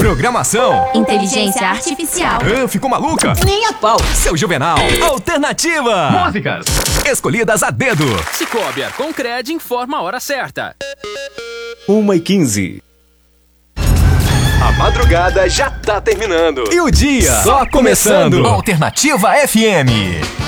Programação. Inteligência artificial. Ficou maluca? Nem a pau. Seu Juvenal. Alternativa. Músicas escolhidas a dedo. Cicobi Concred informa a hora certa. 1h15. A madrugada já tá terminando. E o dia só começando. Alternativa FM.